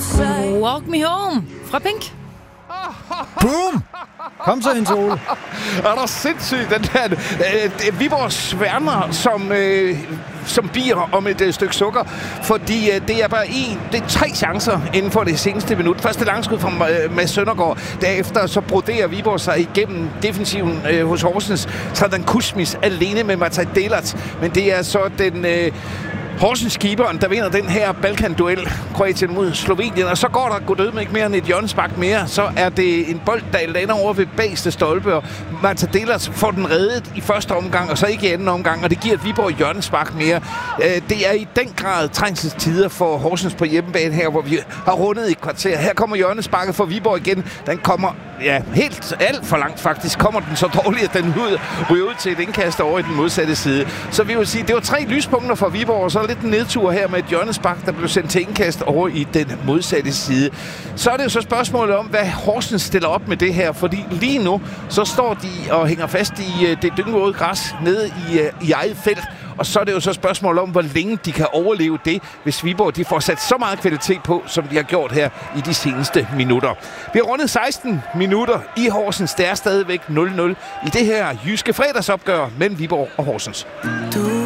Walk Me Home fra Pink. Boom! Kom så, Jens Ole. Er der sindssygt, den der Viborg sværmer som bier om et stykke sukker, fordi det er bare det er 3 chancer inden for det seneste minut. Første langskud fra Mads Søndergaard. Derefter så broderer Viborg sig igennem defensiven hos Horsens. Så er den Kuzmis alene med Mataj Delac. Men det er så den Horsens-keeperen, der vinder den her Balkan-duel, Kroatien mod Slovenien, og så går der godød med ikke mere end et hjørnespark mere. Så er det en bold, der lander over ved bagste stolpe, og Mataj Delac får den reddet i første omgang, og så ikke i anden omgang, og det giver et Viborg hjørnespark mere. Det er i den grad trængselstider for Horsens på hjemmebane her, hvor vi har rundet et kvarter. Her kommer hjørnesparket for Viborg igen. Den kommer helt alt for langt faktisk. Kommer den så dårligt, at den ryger ud til et indkast over i den modsatte side. Så vi vil sige, det var 3 lyspunkter for Viborg, og så er lidt en nedtur her med et hjørnespark, der blev sendt til indkast over i den modsatte side. Så er det jo så spørgsmålet om, hvad Horsens stiller op med det her, fordi lige nu, så står de og hænger fast i det dyngvåde græs nede i eget felt, og så er det jo så spørgsmål om, hvor længe de kan overleve det, hvis Viborg de får sat så meget kvalitet på, som de har gjort her i de seneste minutter. Vi har rundet 16 minutter i Horsens. Det er stadigvæk 0-0 i det her jyske fredagsopgør mellem Viborg og Horsens. Du